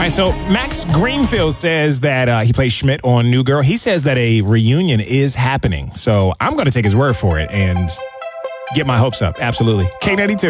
right, so Max Greenfield says that he plays Schmidt on New Girl. He says that a reunion is happening. So I'm going to take his word for it and get my hopes up. Absolutely. K92.